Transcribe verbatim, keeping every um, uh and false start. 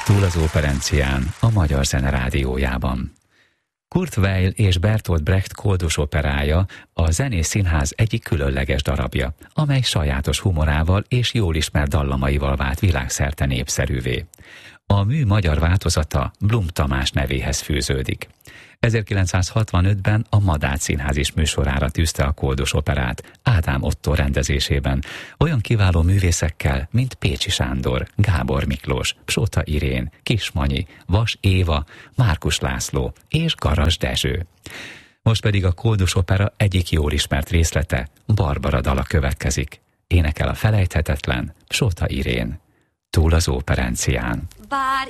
Túl az operencián, a Magyar Zene Rádiójában. Kurt Weill és Bertolt Brecht koldus operája a Zenés Színház egyik különleges darabja, amely sajátos humorával és jól ismert dallamaival vált világszerte népszerűvé. A mű magyar változata Blum Tamás nevéhez fűződik. ezerkilencszázhatvanötben a Madách Színház is műsorára tűzte a koldus operát Ádám Ottó rendezésében, olyan kiváló művészekkel, mint Pécsi Sándor, Gábor Miklós, Psóta Irén, Kismanyi, Vas Éva, Márkus László és Garas Dezső. Most pedig a koldus opera egyik jól ismert részlete, Barbara dala következik. Énekel a felejthetetlen Psóta Irén. Túl az operencián. Bár